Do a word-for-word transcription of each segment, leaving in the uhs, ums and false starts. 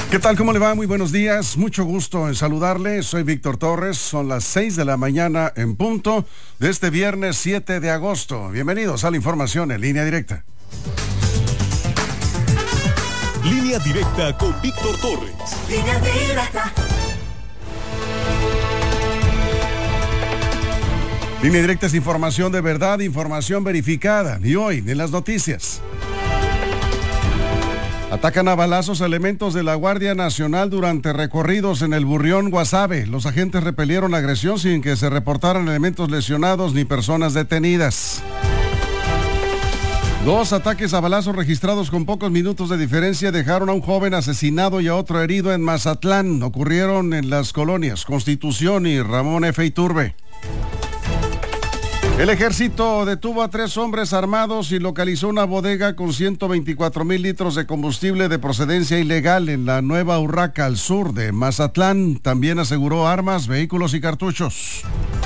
¿Qué tal? ¿Cómo le va? Muy buenos días. Mucho gusto en saludarle. Soy Víctor Torres. Son las seis de la mañana en punto de este viernes siete de agosto. Bienvenidos a la información en Línea Directa. Línea Directa con Víctor Torres. Línea Directa. Línea Directa es información de verdad, información verificada. Y hoy, en las noticias. Atacan a balazos elementos de la Guardia Nacional durante recorridos en el Burrión Guasave. Los agentes repelieron la agresión sin que se reportaran elementos lesionados ni personas detenidas. Dos ataques a balazos registrados con pocos minutos de diferencia dejaron a un joven asesinado y a otro herido en Mazatlán. Ocurrieron en las colonias Constitución y Ramón F. Iturbe. El ejército detuvo a tres hombres armados y localizó una bodega con ciento veinticuatro mil litros de combustible de procedencia ilegal en la Nueva Urraca, al sur de Mazatlán. También aseguró armas, vehículos y cartuchos.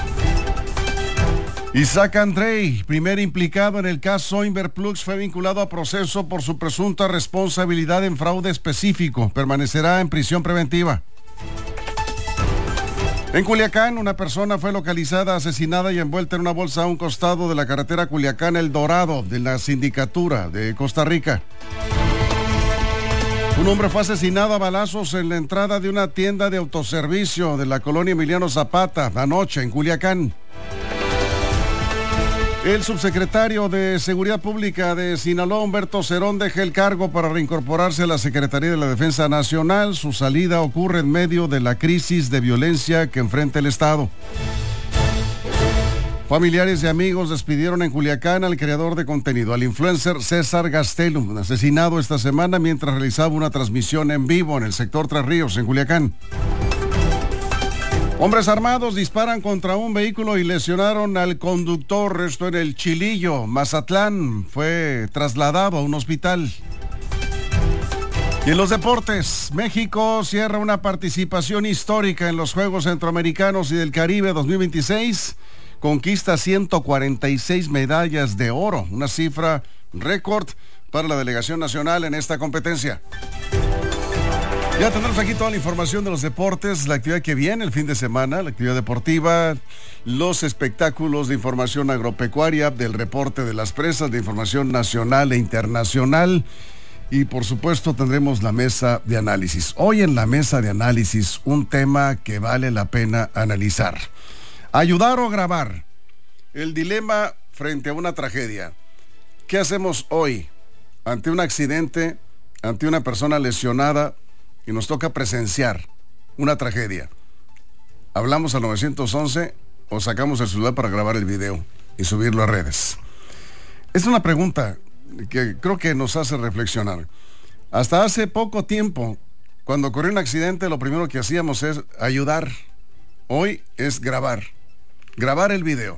Isaac Andrei, primer implicado en el caso Inverplux, fue vinculado a proceso por su presunta responsabilidad en fraude específico. Permanecerá en prisión preventiva. En Culiacán, una persona fue localizada, asesinada y envuelta en una bolsa a un costado de la carretera Culiacán-El Dorado de la Sindicatura de Costa Rica. Un hombre fue asesinado a balazos en la entrada de una tienda de autoservicio de la colonia Emiliano Zapata anoche en Culiacán. El subsecretario de Seguridad Pública de Sinaloa, Humberto Cerón, deja el cargo para reincorporarse a la Secretaría de la Defensa Nacional. Su salida ocurre en medio de la crisis de violencia que enfrenta el Estado. Familiares y amigos despidieron en Culiacán al creador de contenido, al influencer César Gastelum, asesinado esta semana mientras realizaba una transmisión en vivo en el sector Tres Ríos, en Culiacán. Hombres armados disparan contra un vehículo y lesionaron al conductor. Esto en el Chilillo, Mazatlán. Fue trasladado a un hospital. Y en los deportes, México cierra una participación histórica en los Juegos Centroamericanos y del Caribe dos mil veintiséis. Conquista ciento cuarenta y seis medallas de oro, una cifra récord para la delegación nacional en esta competencia. Ya tendremos aquí toda la información de los deportes, la actividad que viene el fin de semana, la actividad deportiva, los espectáculos de información agropecuaria, del reporte de las presas, de información nacional e internacional. Y por supuesto tendremos la mesa de análisis. Hoy en la mesa de análisis, un tema que vale la pena analizar. Ayudar o grabar. El dilema frente a una tragedia. ¿Qué hacemos hoy ante un accidente, ante una persona lesionada y nos toca presenciar una tragedia? ¿Hablamos al nueve once o sacamos el celular para grabar el video y subirlo a redes? Es una pregunta que creo que nos hace reflexionar. Hasta hace poco tiempo, cuando ocurrió un accidente, lo primero que hacíamos es ayudar. Hoy es grabar. Grabar el video.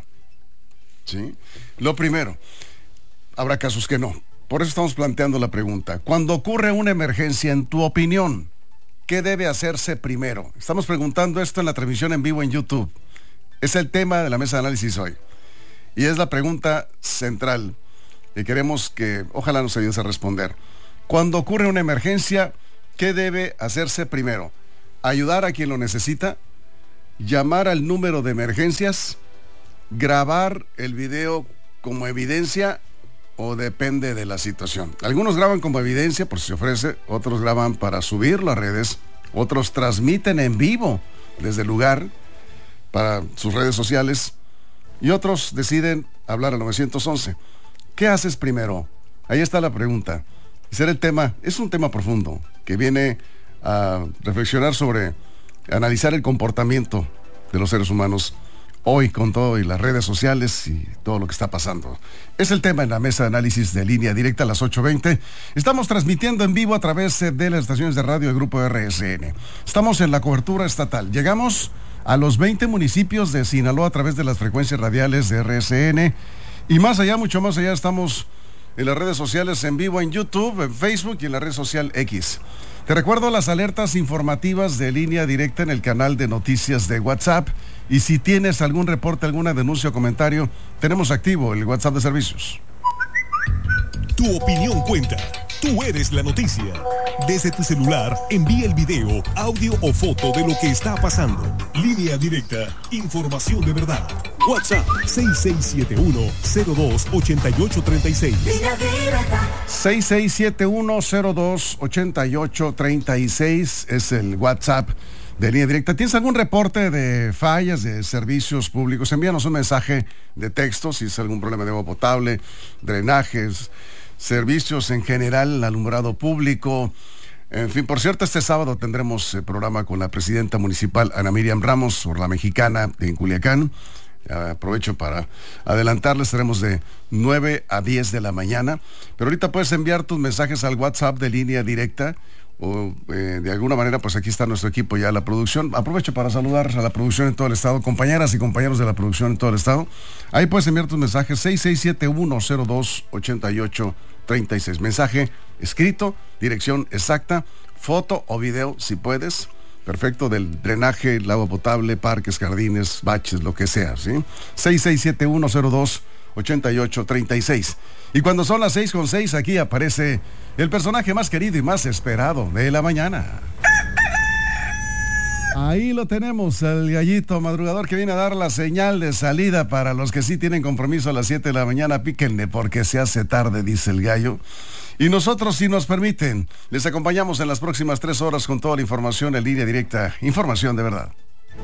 ¿Sí? Lo primero. Habrá casos que no. Por eso estamos planteando la pregunta. Cuando ocurre una emergencia, en tu opinión, ¿qué debe hacerse primero? Estamos preguntando esto en la transmisión en vivo en YouTube. Es el tema de la mesa de análisis hoy. Y es la pregunta central que queremos que ojalá nos ayudes a responder. Cuando ocurre una emergencia, ¿qué debe hacerse primero? ¿Ayudar a quien lo necesita? ¿Llamar al número de emergencias? ¿Grabar el video como evidencia? ¿O depende de la situación? Algunos graban como evidencia por si se ofrece, otros graban para subirlo a redes, otros transmiten en vivo desde el lugar para sus redes sociales y otros deciden hablar al nueve once. ¿Qué haces primero? Ahí está la pregunta. Ese era el tema. Es un tema profundo que viene a reflexionar sobre, analizar el comportamiento de los seres humanos hoy con todo y las redes sociales y todo lo que está pasando. Es el tema en la mesa de análisis de Línea Directa a las ocho veinte. Estamos transmitiendo en vivo a través de las estaciones de radio del Grupo R S N. Estamos en la cobertura estatal. Llegamos a los veinte municipios de Sinaloa a través de las frecuencias radiales de R S N. Y más allá, mucho más allá, estamos en las redes sociales en vivo en YouTube, en Facebook y en la red social X. Te recuerdo las alertas informativas de Línea Directa en el canal de noticias de WhatsApp. Y si tienes algún reporte, alguna denuncia o comentario, tenemos activo el WhatsApp de servicios. Tu opinión cuenta. Tú eres la noticia. Desde tu celular, envía el video, audio o foto de lo que está pasando. Línea directa. Información de verdad. WhatsApp seis seis siete uno cero dos ocho ocho tres seis. seis seis siete uno cero dos ocho ocho tres seis es el WhatsApp de Línea Directa. ¿Tienes algún reporte de fallas de servicios públicos? Envíanos un mensaje de texto si es algún problema de agua potable, drenajes, servicios en general, alumbrado público. En fin, por cierto, este sábado tendremos el programa con la presidenta municipal Ana Miriam Ramos, por la Mexicana en Culiacán. Aprovecho para adelantarles, estaremos de nueve a diez de la mañana. Pero ahorita puedes enviar tus mensajes al WhatsApp de Línea Directa. O eh, de alguna manera, pues aquí está nuestro equipo ya, la producción. Aprovecho para saludar a la producción en todo el estado, compañeras y compañeros de la producción en todo el estado. Ahí puedes enviar tus mensajes, seis seis siete uno cero dos ocho ocho tres seis. Mensaje escrito, dirección exacta, foto o video si puedes. Perfecto, del drenaje, el agua potable, parques, jardines, baches, lo que sea, ¿sí? seis seis siete uno cero dos ocho ocho tres seis. Y cuando son las seis con seis, aquí aparece el personaje más querido y más esperado de la mañana. Ahí lo tenemos, el gallito madrugador que viene a dar la señal de salida para los que sí tienen compromiso a las siete de la mañana. Píquenle porque se hace tarde, dice el gallo. Y nosotros, si nos permiten, les acompañamos en las próximas tres horas con toda la información en Línea Directa. Información de verdad.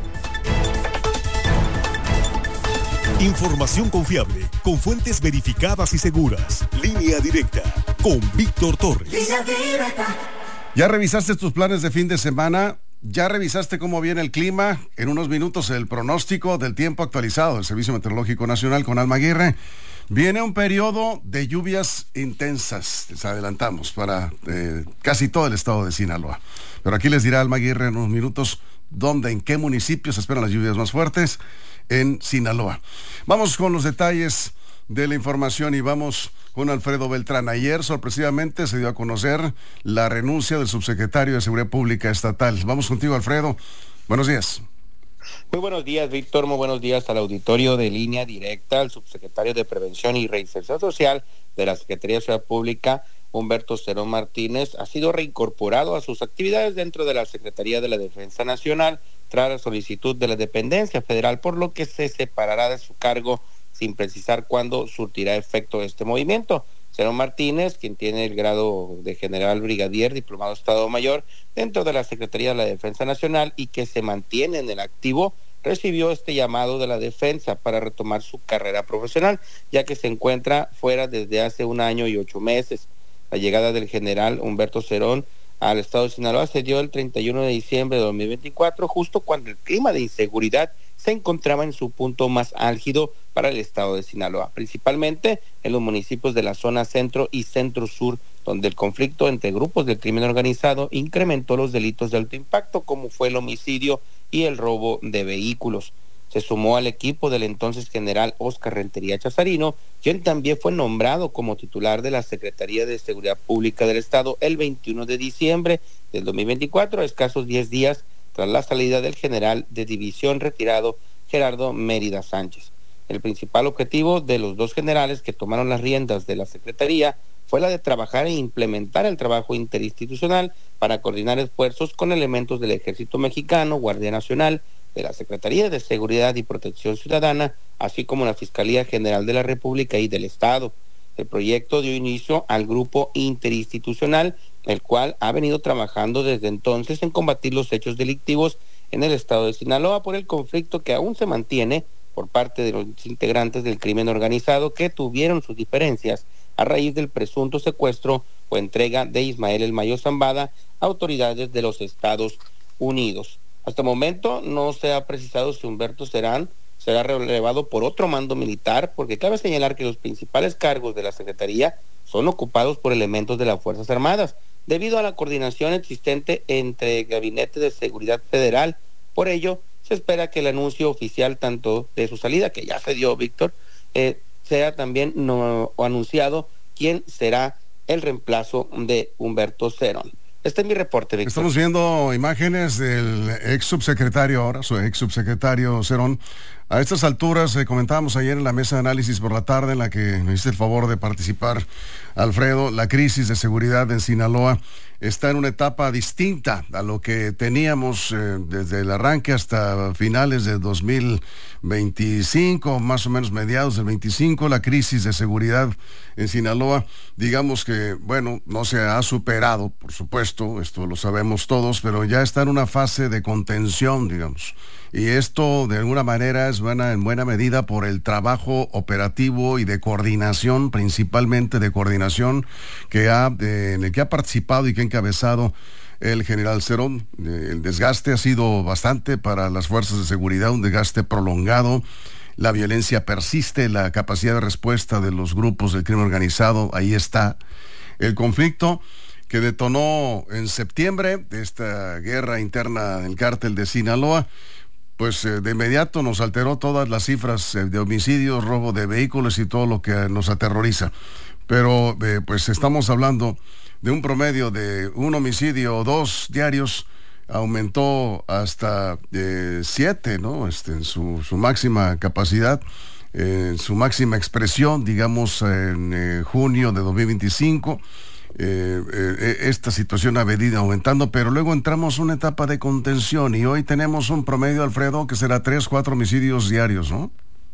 Información confiable, con fuentes verificadas y seguras. Línea Directa, con Víctor Torres. Línea Directa. ¿Ya revisaste tus planes de fin de semana? ¿Ya revisaste cómo viene el clima? En unos minutos el pronóstico del tiempo actualizado del Servicio Meteorológico Nacional con Alma Aguirre. Viene un periodo de lluvias intensas, les adelantamos, para eh, casi todo el estado de Sinaloa. Pero aquí les dirá Alma Aguirre en unos minutos dónde, en qué municipios se esperan las lluvias más fuertes en Sinaloa. Vamos con los detalles de la información y vamos con Alfredo Beltrán. Ayer sorpresivamente se dio a conocer la renuncia del subsecretario de Seguridad Pública Estatal. Vamos contigo, Alfredo. Buenos días. Muy buenos días, Víctor. Muy buenos días al auditorio de Línea Directa. El subsecretario de Prevención y Reinserción Social de la Secretaría de Seguridad Pública, Humberto Cerón Martínez, ha sido reincorporado a sus actividades dentro de la Secretaría de la Defensa Nacional tras la solicitud de la dependencia federal, por lo que se separará de su cargo sin precisar cuándo surtirá efecto este movimiento. Cerón Martínez, quien tiene el grado de general brigadier, diplomado Estado Mayor dentro de la Secretaría de la Defensa Nacional y que se mantiene en el activo, recibió este llamado de la defensa para retomar su carrera profesional, ya que se encuentra fuera desde hace un año y ocho meses. La llegada del general Humberto Cerón al estado de Sinaloa se dio el treinta y uno de diciembre de dos mil veinticuatro, justo cuando el clima de inseguridad se encontraba en su punto más álgido para el estado de Sinaloa, principalmente en los municipios de la zona centro y centro sur, donde el conflicto entre grupos del crimen organizado incrementó los delitos de alto impacto, como fue el homicidio y el robo de vehículos. Se sumó al equipo del entonces general Óscar Rentería Chazarino, quien también fue nombrado como titular de la Secretaría de Seguridad Pública del Estado el veintiuno de diciembre del dos mil veinticuatro, a escasos diez días tras la salida del general de división retirado Gerardo Mérida Sánchez. El principal objetivo de los dos generales que tomaron las riendas de la Secretaría fue la de trabajar e implementar el trabajo interinstitucional para coordinar esfuerzos con elementos del Ejército Mexicano, Guardia Nacional, de la Secretaría de Seguridad y Protección Ciudadana, así como la Fiscalía General de la República y del Estado. El proyecto dio inicio al grupo interinstitucional, el cual ha venido trabajando desde entonces en combatir los hechos delictivos en el estado de Sinaloa por el conflicto que aún se mantiene por parte de los integrantes del crimen organizado que tuvieron sus diferencias a raíz del presunto secuestro o entrega de Ismael El Mayo Zambada a autoridades de los Estados Unidos. Hasta el momento no se ha precisado si Humberto Cerón será relevado por otro mando militar, porque cabe señalar que los principales cargos de la Secretaría son ocupados por elementos de las Fuerzas Armadas, debido a la coordinación existente entre el Gabinete de Seguridad Federal. Por ello, se espera que el anuncio oficial tanto de su salida, que ya se dio, Víctor, eh, sea también no, o anunciado quién será el reemplazo de Humberto Cerón. Este es mi reporte, Víctor. Estamos viendo imágenes del ex subsecretario, ahora su ex subsecretario Cerón. A estas alturas, eh, comentábamos ayer en la mesa de análisis por la tarde, en la que me hiciste el favor de participar, Alfredo, la crisis de seguridad en Sinaloa está en una etapa distinta a lo que teníamos eh, desde el arranque hasta finales de dos mil veinticinco, más o menos mediados del veinticinco. La crisis de seguridad en Sinaloa, digamos que, bueno, no se ha superado, por supuesto, esto lo sabemos todos, pero ya está en una fase de contención, digamos. Y esto, de alguna manera, es buena, en buena medida por el trabajo operativo y de coordinación, principalmente de coordinación, que ha, de, en el que ha participado y que ha encabezado el general Cerón. El desgaste ha sido bastante para las fuerzas de seguridad, un desgaste prolongado. La violencia persiste, la capacidad de respuesta de los grupos del crimen organizado, ahí está. El conflicto que detonó en septiembre de esta guerra interna del cártel de Sinaloa, pues eh, de inmediato nos alteró todas las cifras eh, de homicidios, robo de vehículos y todo lo que nos aterroriza. Pero eh, pues estamos hablando de un promedio de un homicidio o dos diarios, aumentó hasta eh, siete, ¿no? Este, en su, su máxima capacidad, en eh, su máxima expresión, digamos, en eh, junio de dos mil veinticinco. Eh, eh, esta situación ha venido aumentando, pero luego entramos en una etapa de contención y hoy tenemos un promedio, Alfredo, que será tres, cuatro homicidios diarios, ¿no?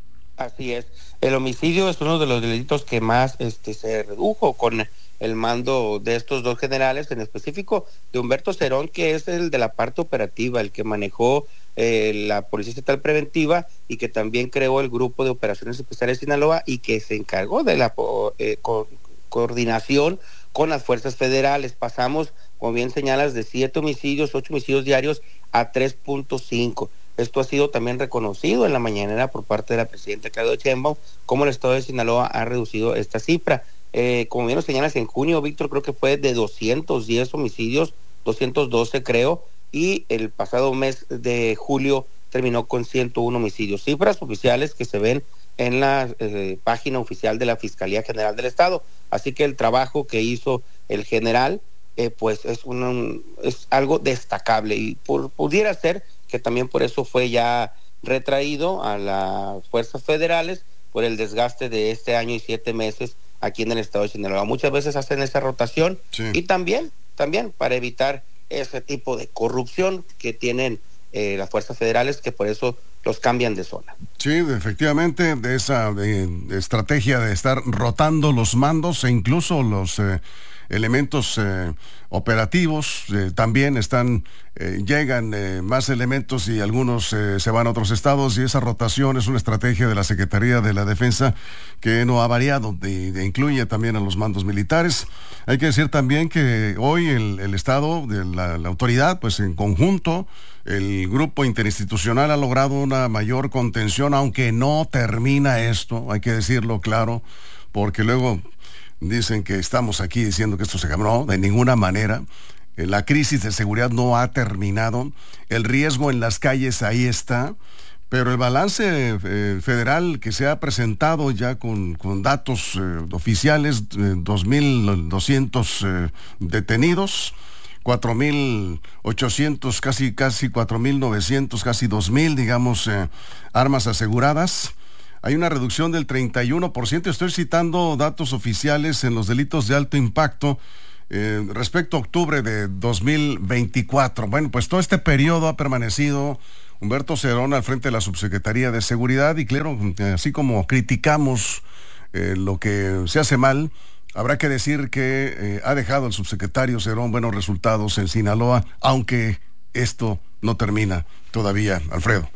Así es. El homicidio es uno de los delitos que más este, se redujo con el mando de estos dos generales, en específico de Humberto Cerón, que es el de la parte operativa, el que manejó eh, la Policía Estatal Preventiva y que también creó el Grupo de Operaciones Especiales de Sinaloa y que se encargó de la eh, co- coordinación con las fuerzas federales. Pasamos, como bien señalas, de siete homicidios, ocho homicidios diarios a tres punto cinco. Esto ha sido también reconocido en la mañanera por parte de la presidenta Claudia Sheinbaum, cómo el estado de Sinaloa ha reducido esta cifra. Eh, como bien lo señalas, en junio, Víctor, creo que fue de doscientos diez homicidios, doscientos doce creo, y el pasado mes de julio terminó con ciento uno homicidios. Cifras oficiales que se ven en la eh, página oficial de la Fiscalía General del Estado. Así que el trabajo que hizo el general, eh, pues es, un, es algo destacable y por, pudiera ser que también por eso fue ya retraído a las fuerzas federales por el desgaste de este año y siete meses aquí en el estado de Sinaloa. Muchas veces hacen esa rotación, sí. y también, también para evitar ese tipo de corrupción que tienen eh, las fuerzas federales, que por eso los cambian de zona. Sí, efectivamente, de esa de, de estrategia de estar rotando los mandos e incluso los eh, elementos eh, operativos eh, también están, eh, llegan eh, más elementos y algunos eh, se van a otros estados, y esa rotación es una estrategia de la Secretaría de la Defensa que no ha variado, de, de incluye también a los mandos militares. Hay que decir también que hoy el, el estado, de la, la autoridad, pues en conjunto, el grupo interinstitucional ha logrado una mayor contención, aunque no termina esto, hay que decirlo claro, porque luego dicen que estamos aquí diciendo que esto se acabó. No, de ninguna manera. Eh, la crisis de seguridad no ha terminado. El riesgo en las calles ahí está. Pero el balance eh, federal que se ha presentado ya con, con datos eh, oficiales, eh, dos mil doscientos eh, detenidos, cuatro mil ochocientos, casi, casi cuatro mil novecientos, casi dos mil, digamos, eh, armas aseguradas. Hay una reducción del treinta y uno por ciento. Estoy citando datos oficiales en los delitos de alto impacto eh, respecto a octubre de dos mil veinticuatro. Bueno, pues todo este periodo ha permanecido Humberto Cerón al frente de la Subsecretaría de Seguridad, y claro, así como criticamos eh, lo que se hace mal, habrá que decir que eh, ha dejado el subsecretario Cerón buenos resultados en Sinaloa, aunque esto no termina todavía, Alfredo.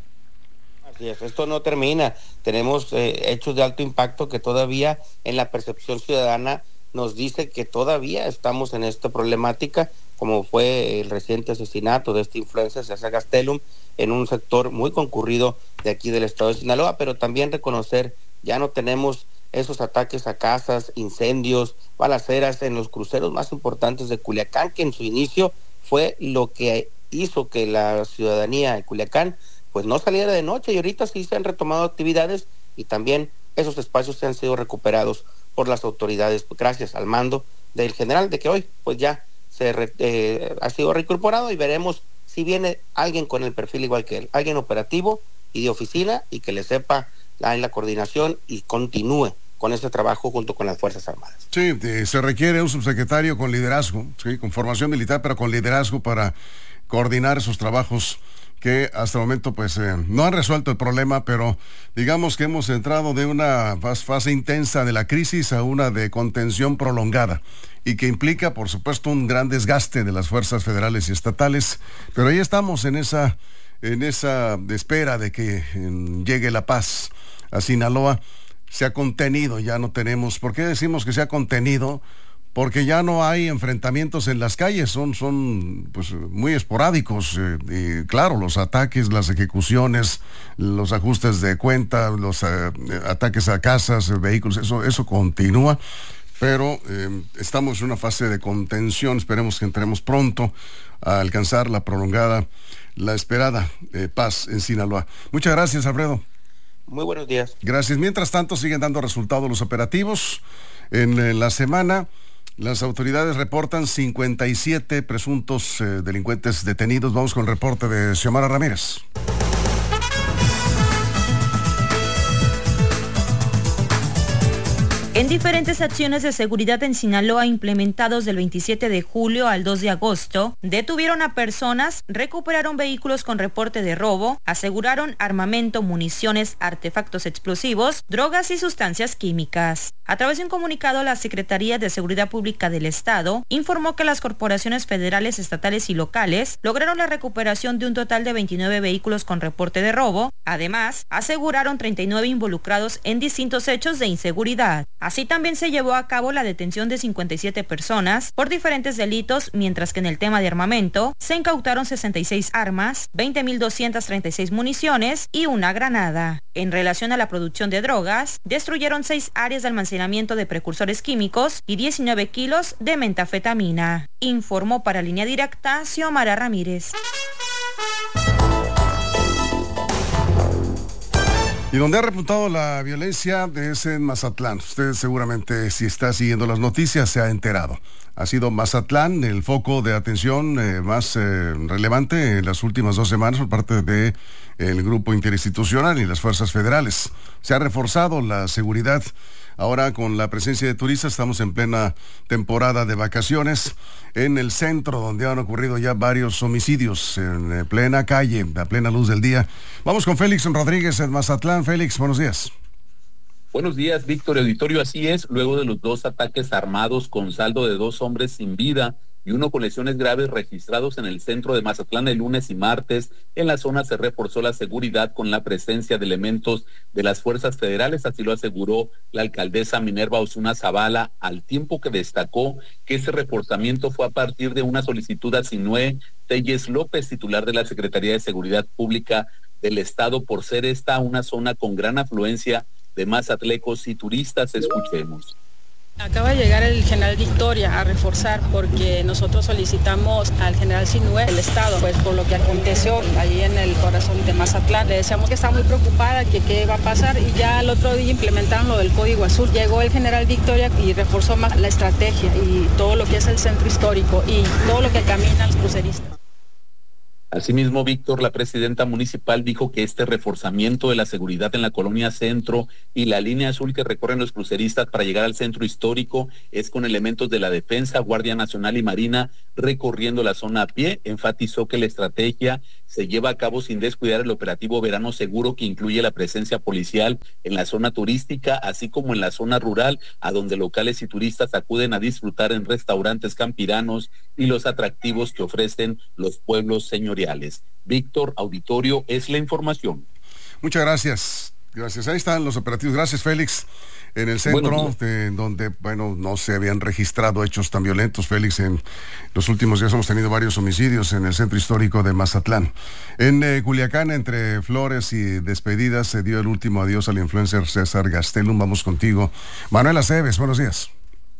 Así es, esto no termina. Tenemos eh, hechos de alto impacto que todavía en la percepción ciudadana nos dice que todavía estamos en esta problemática, como fue el reciente asesinato de este influencer César Gastelum en un sector muy concurrido de aquí del estado de Sinaloa, pero también reconocer, ya no tenemos esos ataques a casas, incendios, balaceras en los cruceros más importantes de Culiacán, que en su inicio fue lo que hizo que la ciudadanía de Culiacán pues no saliera de noche, y ahorita sí se han retomado actividades y también esos espacios se han sido recuperados por las autoridades, gracias al mando del general, de que hoy pues ya se re, eh, ha sido reincorporado y veremos si viene alguien con el perfil igual que él, alguien operativo y de oficina y que le sepa la, en la coordinación y continúe con este trabajo junto con las Fuerzas Armadas. Sí, eh, se requiere un subsecretario con liderazgo, sí, con formación militar, pero con liderazgo para coordinar esos trabajos que hasta el momento pues eh, no han resuelto el problema, pero digamos que hemos entrado de una fase intensa de la crisis a una de contención prolongada y que implica por supuesto un gran desgaste de las fuerzas federales y estatales, pero ahí estamos en esa, en esa espera de que eh, llegue la paz a Sinaloa. Se ha contenido, ya no tenemos, ¿por qué decimos que se ha contenido? Porque ya no hay enfrentamientos en las calles, son, son pues muy esporádicos, eh, y claro, los ataques, las ejecuciones, los ajustes de cuenta, los eh, ataques a casas, vehículos, eso, eso continúa, pero eh, estamos en una fase de contención, esperemos que entremos pronto a alcanzar la prolongada, la esperada eh, paz en Sinaloa. Muchas gracias, Alfredo. Muy buenos días. Gracias. Mientras tanto, siguen dando resultados los operativos en, en la semana. Las autoridades reportan cincuenta y siete presuntos eh, delincuentes detenidos. Vamos con el reporte de Xiomara Ramírez. En diferentes acciones de seguridad en Sinaloa implementados del veintisiete de julio al dos de agosto, detuvieron a personas, recuperaron vehículos con reporte de robo, aseguraron armamento, municiones, artefactos explosivos, drogas y sustancias químicas. A través de un comunicado, la Secretaría de Seguridad Pública del Estado informó que las corporaciones federales, estatales y locales lograron la recuperación de un total de veintinueve vehículos con reporte de robo. Además, aseguraron treinta y nueve involucrados en distintos hechos de inseguridad. Así también se llevó a cabo la detención de cincuenta y siete personas por diferentes delitos, mientras que en el tema de armamento se incautaron sesenta y seis armas, veinte mil doscientas treinta y seis municiones y una granada. En relación a la producción de drogas, destruyeron seis áreas de almacenamiento de precursores químicos y diecinueve kilos de metafetamina. Informó para Línea Directa Xiomara Ramírez. Y donde ha repuntado la violencia es en Mazatlán. Usted seguramente, si está siguiendo las noticias, se ha enterado. Ha sido Mazatlán el foco de atención eh, más eh, relevante en las últimas dos semanas por parte de el grupo interinstitucional y las fuerzas federales. Se ha reforzado la seguridad. Ahora con la presencia de turistas estamos en plena temporada de vacaciones en el centro, donde han ocurrido ya varios homicidios en plena calle, a plena luz del día. Vamos con Félix Rodríguez en Mazatlán. Félix, buenos días. Buenos días, Víctor Auditorio. Así es, luego de los dos ataques armados con saldo de dos hombres sin vida y uno con lesiones graves registrados en el centro de Mazatlán el lunes y martes, en la zona se reforzó la seguridad con la presencia de elementos de las fuerzas federales, así lo aseguró la alcaldesa Minerva Osuna Zavala, al tiempo que destacó que ese reforzamiento fue a partir de una solicitud a Sinue Telles López, titular de la Secretaría de Seguridad Pública del Estado, por ser esta una zona con gran afluencia de mazatlecos y turistas. Escuchemos. Acaba de llegar el general Victoria a reforzar porque nosotros solicitamos al general Sinue del Estado, pues por lo que aconteció ahí en el corazón de Mazatlán. Le decíamos que está muy preocupada, que qué va a pasar, y ya el otro día implementaron lo del Código Azul. Llegó el general Victoria y reforzó más la estrategia y todo lo que es el centro histórico y todo lo que caminan los cruceristas. Asimismo, Víctor, la presidenta municipal dijo que este reforzamiento de la seguridad en la colonia Centro y la línea azul que recorren los cruceristas para llegar al centro histórico es con elementos de la Defensa, Guardia Nacional y Marina recorriendo la zona a pie. Enfatizó que la estrategia se lleva a cabo sin descuidar el operativo Verano Seguro, que incluye la presencia policial en la zona turística, así como en la zona rural, a donde locales y turistas acuden a disfrutar en restaurantes campiranos y los atractivos que ofrecen los pueblos señoriales. Víctor, auditorio, es la información. Muchas gracias. Gracias. Ahí están los operativos. Gracias, Félix. En el centro, de, donde, bueno, no se habían registrado hechos tan violentos, Félix. En los últimos días hemos tenido varios homicidios en el centro histórico de Mazatlán. En eh, Culiacán, entre flores y despedidas, se dio el último adiós al influencer César Gastelum. Vamos contigo. Manuel Aceves, buenos días.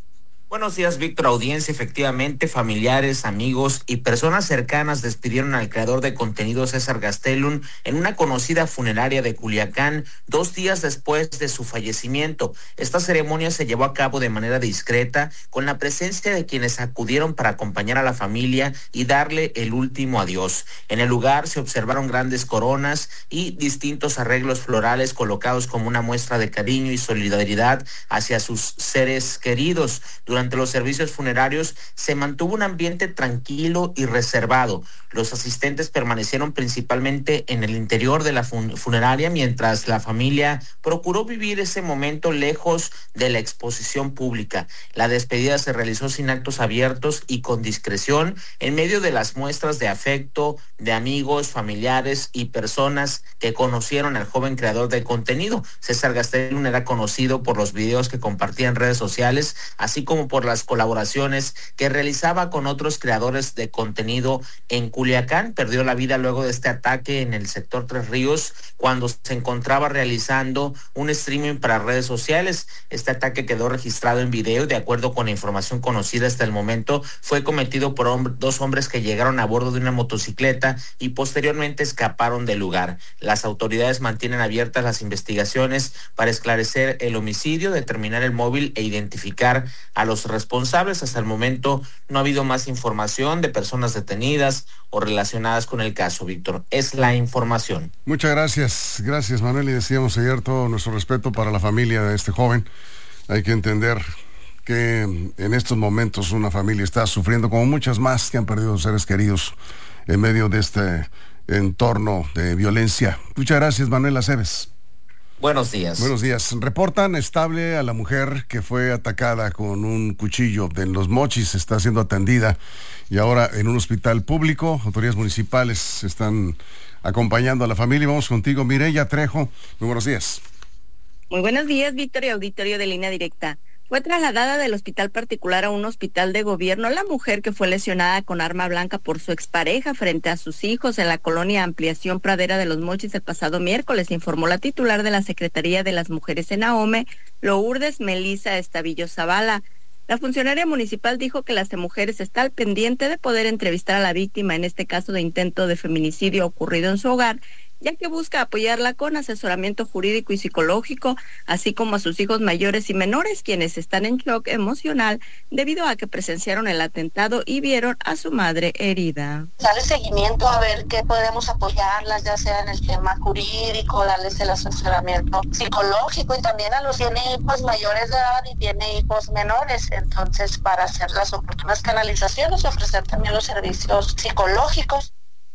Buenos días, Víctor, audiencia. Efectivamente, familiares, amigos y personas cercanas despidieron al creador de contenido César Gastelum en una conocida funeraria de Culiacán dos días después de su fallecimiento. Esta ceremonia se llevó a cabo de manera discreta, con la presencia de quienes acudieron para acompañar a la familia y darle el último adiós. En el lugar se observaron grandes coronas y distintos arreglos florales colocados como una muestra de cariño y solidaridad hacia sus seres queridos. Durante Durante los servicios funerarios se mantuvo un ambiente tranquilo y reservado. Los asistentes permanecieron principalmente en el interior de la fun- funeraria, mientras la familia procuró vivir ese momento lejos de la exposición pública. La despedida se realizó sin actos abiertos y con discreción, en medio de las muestras de afecto de amigos, familiares y personas que conocieron al joven creador de contenido. César Gastelum era conocido por los videos que compartía en redes sociales, así como por las colaboraciones que realizaba con otros creadores de contenido en Culiacán. Perdió la vida luego de este ataque en el sector Tres Ríos, cuando se encontraba realizando un streaming para redes sociales. Este ataque quedó registrado en video y, de acuerdo con la información conocida hasta el momento, fue cometido por hom- dos hombres que llegaron a bordo de una motocicleta y posteriormente escaparon del lugar. Las autoridades mantienen abiertas las investigaciones para esclarecer el homicidio, determinar el móvil e identificar a los responsables. Hasta el momento no ha habido más información de personas detenidas o relacionadas con el caso, Víctor. Es la información. Muchas gracias, gracias Manuel, y decíamos ayer todo nuestro respeto para la familia de este joven. Hay que entender que en estos momentos una familia está sufriendo, como muchas más que han perdido seres queridos en medio de este entorno de violencia. Muchas gracias, Manuel Aceves. Buenos días. Buenos días. Reportan estable a la mujer que fue atacada con un cuchillo en Los Mochis. Está siendo atendida y ahora en un hospital público. Autoridades municipales están acompañando a la familia. Vamos contigo, Mireya Trejo. Muy buenos días. Muy buenos días, Víctor, y auditorio de Línea Directa. Fue trasladada del hospital particular a un hospital de gobierno la mujer que fue lesionada con arma blanca por su expareja frente a sus hijos en la colonia Ampliación Pradera de Los Mochis el pasado miércoles, informó la titular de la Secretaría de las Mujeres en AOME, Lourdes Melisa Estavillo Zavala. La funcionaria municipal dijo que las mujeres está al pendiente de poder entrevistar a la víctima en este caso de intento de feminicidio ocurrido en su hogar, ya que busca apoyarla con asesoramiento jurídico y psicológico, así como a sus hijos mayores y menores, quienes están en shock emocional debido a que presenciaron el atentado y vieron a su madre herida. Darle seguimiento a ver qué podemos apoyarlas, ya sea en el tema jurídico, darles el asesoramiento psicológico, y también a los tiene hijos mayores de edad y tiene hijos menores, entonces para hacer las oportunas canalizaciones y ofrecer también los servicios psicológicos.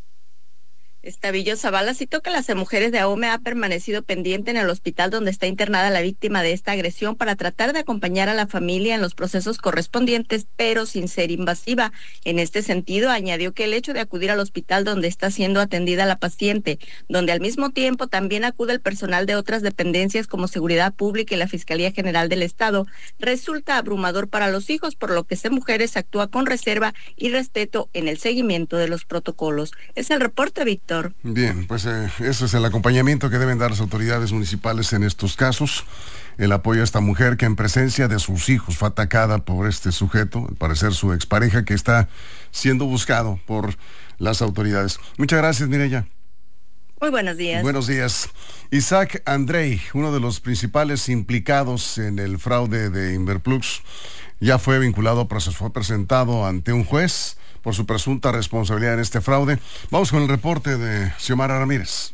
Estavillo Zavala citó que las mujeres de AOME ha permanecido pendiente en el hospital donde está internada la víctima de esta agresión para tratar de acompañar a la familia en los procesos correspondientes, pero sin ser invasiva. En este sentido, añadió que el hecho de acudir al hospital donde está siendo atendida la paciente, donde al mismo tiempo también acude el personal de otras dependencias como Seguridad Pública y la Fiscalía General del Estado, resulta abrumador para los hijos, por lo que C Mujeres actúa con reserva y respeto en el seguimiento de los protocolos. Es el reporte, Víctor. Bien, pues eh, eso es el acompañamiento que deben dar las autoridades municipales en estos casos. El apoyo a esta mujer que en presencia de sus hijos fue atacada por este sujeto, al parecer su expareja, que está siendo buscado por las autoridades. Muchas gracias, Mireya. Muy buenos días. Buenos días. Isaac Andrei, uno de los principales implicados en el fraude de Inverplux, ya fue vinculado, pero fue presentado ante un juez por su presunta responsabilidad en este fraude. Vamos con el reporte de Xiomara Ramírez.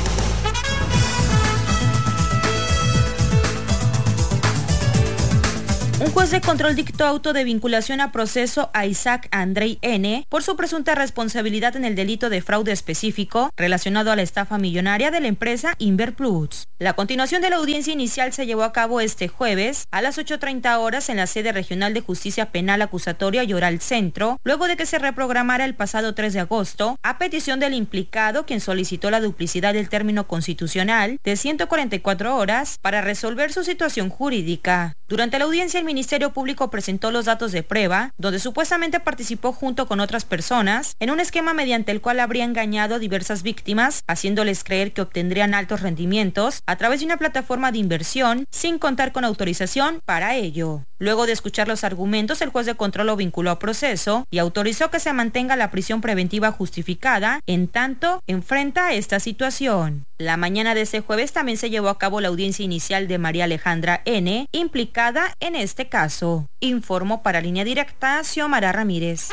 Un juez de control dictó auto de vinculación a proceso a Isaac Andrei N. por su presunta responsabilidad en el delito de fraude específico relacionado a la estafa millonaria de la empresa Inverplus. La continuación de la audiencia inicial se llevó a cabo este jueves a las ocho treinta horas en la sede regional de Justicia Penal Acusatoria y Oral Centro, luego de que se reprogramara el pasado tres de agosto a petición del implicado, quien solicitó la duplicidad del término constitucional de ciento cuarenta y cuatro horas para resolver su situación jurídica. Durante la audiencia, el Ministerio Público presentó los datos de prueba, donde supuestamente participó junto con otras personas en un esquema mediante el cual habría engañado a diversas víctimas, haciéndoles creer que obtendrían altos rendimientos a través de una plataforma de inversión sin contar con autorización para ello. Luego de escuchar los argumentos, el juez de control lo vinculó a proceso y autorizó que se mantenga la prisión preventiva justificada, en tanto enfrenta esta situación. La mañana de ese jueves también se llevó a cabo la audiencia inicial de María Alejandra N., implicada en este caso. Informó para Línea Directa Xiomara Ramírez.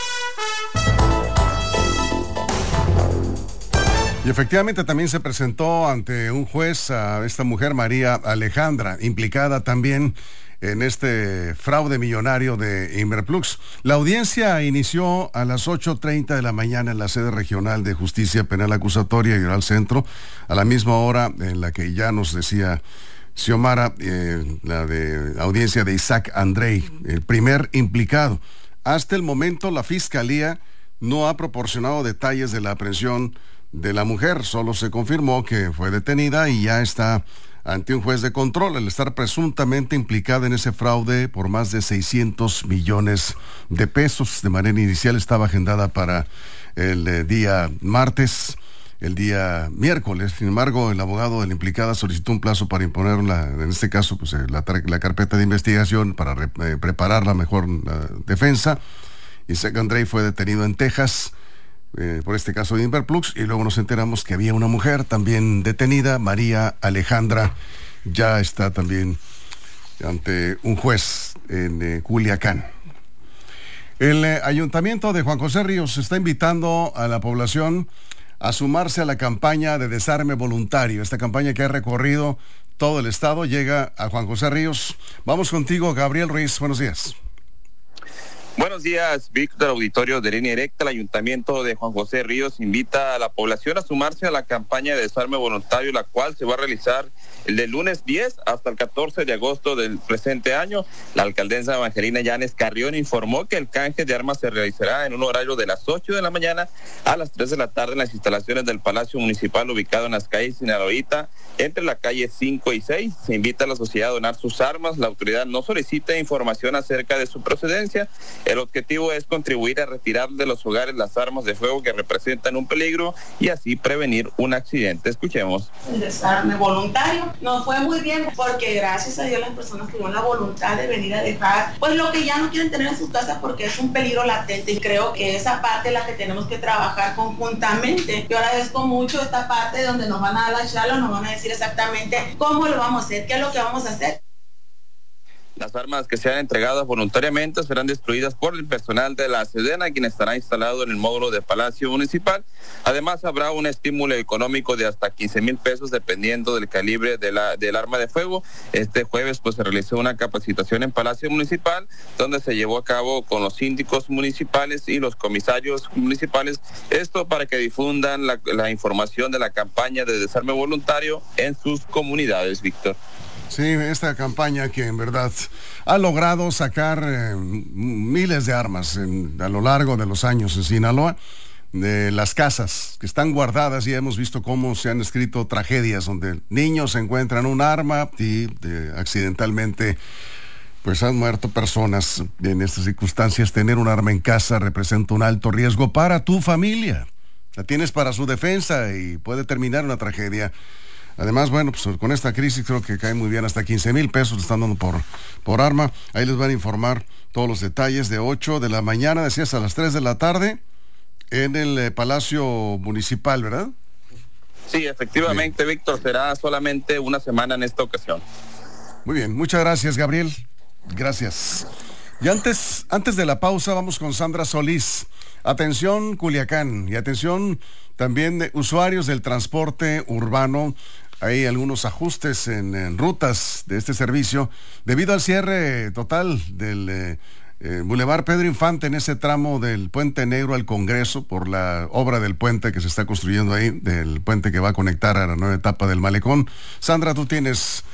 Y efectivamente también se presentó ante un juez a esta mujer, María Alejandra, implicada también en este fraude millonario de Inverplux. La audiencia inició a las ocho treinta de la mañana en la sede regional de Justicia Penal Acusatoria y al Centro, a la misma hora en la que ya nos decía Xiomara, eh, la de audiencia de Isaac Andrei, el primer implicado. Hasta el momento la Fiscalía no ha proporcionado detalles de la aprehensión de la mujer, solo se confirmó que fue detenida y ya está ante un juez de control al estar presuntamente implicada en ese fraude por más de seiscientos millones de pesos. De manera inicial estaba agendada para el eh, día martes, el día miércoles. Sin embargo, el abogado de la implicada solicitó un plazo para imponer, la, en este caso, pues, eh, la, la carpeta de investigación para re, eh, preparar la mejor la defensa. Isaac Andrei fue detenido en Texas Eh, por este caso de Inverplux, y luego nos enteramos que había una mujer también detenida, María Alejandra, ya está también ante un juez en eh, Culiacán. El eh, Ayuntamiento de Juan José Ríos está invitando a la población a sumarse a la campaña de desarme voluntario. Esta campaña que ha recorrido todo el estado llega a Juan José Ríos. Vamos contigo, Gabriel Ruiz, buenos días. Buenos días, Víctor, auditorio de Línea Directa. El Ayuntamiento de Juan José Ríos invita a la población a sumarse a la campaña de desarme voluntario, la cual se va a realizar el del lunes diez hasta el catorce de agosto del presente año. La alcaldesa Evangelina Llanes Carrión informó que el canje de armas se realizará en un horario de las ocho de la mañana a las tres de la tarde en las instalaciones del Palacio Municipal ubicado en las calles Sinaloita, entre la calle cinco y seis. Se invita a la sociedad a donar sus armas. La autoridad no solicita información acerca de su procedencia. El objetivo es contribuir a retirar de los hogares las armas de fuego que representan un peligro y así prevenir un accidente. Escuchemos. El desarme voluntario nos fue muy bien porque gracias a Dios las personas tuvieron la voluntad de venir a dejar pues lo que ya no quieren tener en sus casas porque es un peligro latente, y creo que esa parte es la que tenemos que trabajar conjuntamente. Yo agradezco mucho esta parte donde nos van a dar la charla, nos van a decir exactamente cómo lo vamos a hacer, qué es lo que vamos a hacer. Las armas que sean entregadas voluntariamente serán destruidas por el personal de la Sedena, quien estará instalado en el módulo de Palacio Municipal. Además, habrá un estímulo económico de hasta quince mil pesos dependiendo del calibre de la, del arma de fuego. Este jueves pues se realizó una capacitación en Palacio Municipal, donde se llevó a cabo con los síndicos municipales y los comisarios municipales, esto para que difundan la, la información de la campaña de desarme voluntario en sus comunidades, Víctor. Sí, esta campaña que en verdad ha logrado sacar eh, miles de armas en, a lo largo de los años en Sinaloa, de las casas que están guardadas, y hemos visto cómo se han escrito tragedias donde niños encuentran un arma y de, accidentalmente pues han muerto personas. En estas circunstancias, tener un arma en casa representa un alto riesgo para tu familia. La tienes para su defensa y puede terminar una tragedia. Además, bueno, pues con esta crisis creo que cae muy bien, hasta quince mil pesos le están dando por, por arma. Ahí les van a informar todos los detalles de ocho de la mañana, decías, a las tres de la tarde, en el eh, Palacio Municipal, ¿verdad? Sí, efectivamente, bien. Víctor, será solamente una semana en esta ocasión. Muy bien, muchas gracias, Gabriel. Gracias. Y antes, antes de la pausa, vamos con Sandra Solís. Atención, Culiacán, y atención también de usuarios del transporte urbano. Hay algunos ajustes en, en rutas de este servicio debido al cierre total del eh, eh, Boulevard Pedro Infante en ese tramo del Puente Negro al Congreso por la obra del puente que se está construyendo ahí, del puente que va a conectar a la nueva etapa del Malecón. Sandra, tú tienes